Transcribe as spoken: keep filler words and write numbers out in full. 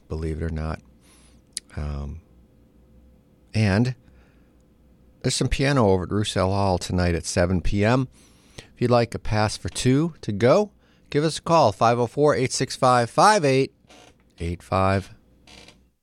believe it or not. Um, and there's some piano over at Roussel Hall tonight at seven p.m. If you'd like a pass for two to go, give us a call, five oh four, eight six five, five eight eight five.